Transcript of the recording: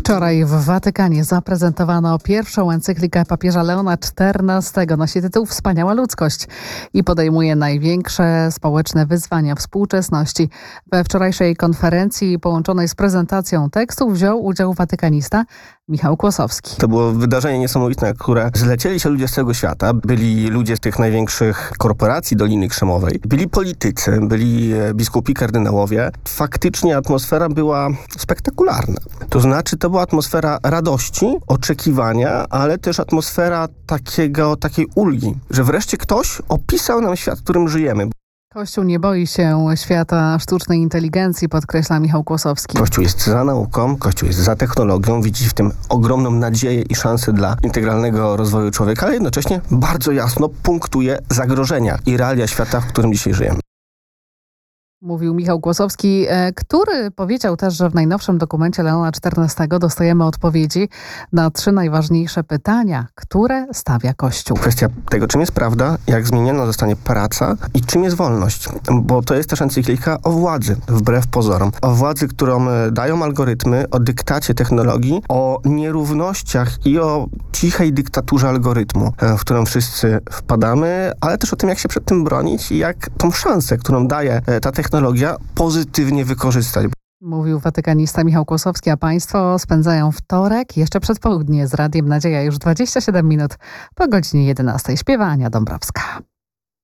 Wczoraj w Watykanie zaprezentowano pierwszą encyklikę papieża Leona XIV. Nosi tytuł Wspaniała ludzkość i podejmuje największe społeczne wyzwania współczesności. We wczorajszej konferencji połączonej z prezentacją tekstu wziął udział watykanista Michał Kłosowski. To było wydarzenie niesamowite, na które zlecieli się ludzie z całego świata. Byli ludzie z tych największych korporacji Doliny Krzemowej, byli politycy, byli biskupi, kardynałowie. Faktycznie atmosfera była spektakularna. To znaczy, to była atmosfera radości, oczekiwania, ale też atmosfera takiej ulgi, że wreszcie ktoś opisał nam świat, w którym żyjemy. Kościół nie boi się świata sztucznej inteligencji, podkreśla Michał Kłosowski. Kościół jest za nauką, Kościół jest za technologią, widzi w tym ogromną nadzieję i szansę dla integralnego rozwoju człowieka, ale jednocześnie bardzo jasno punktuje zagrożenia i realia świata, w którym dzisiaj żyjemy. Mówił Michał Kłosowski, który powiedział też, że w najnowszym dokumencie Leona XIV dostajemy odpowiedzi na 3 najważniejsze pytania, które stawia Kościół. Kwestia tego, czym jest prawda, jak zmieniona zostanie praca i czym jest wolność. Bo to jest też encyklika o władzy, wbrew pozorom. O władzy, którą dają algorytmy, o dyktacie technologii, o nierównościach i o cichej dyktaturze algorytmu, w którą wszyscy wpadamy, ale też o tym, jak się przed tym bronić i jak tą szansę, którą daje ta technologia, pozytywnie wykorzystać. Mówił watykanista Michał Kłosowski, a państwo spędzają wtorek jeszcze przed południe z Radiem Nadzieja już 27 minut po godzinie 11. Śpiewa Ania Dąbrowska.